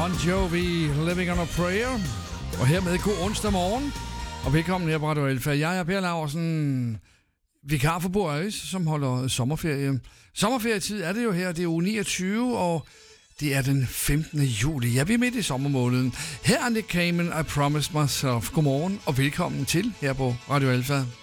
Bon Jovi, Living on a Prayer. Og hermed god onsdag morgen. Og velkommen her på Radio Alfa. Jeg er Per Laursen, vikar for Bo Øjes, som holder sommerferie. Sommerferietid er det jo her, det er uge 29, og det er den 15. juli. Ja, vi er midt i sommermåneden. Her er Nick Cayman, I Promised Myself. Godmorgen og velkommen til her på Radio Alfa.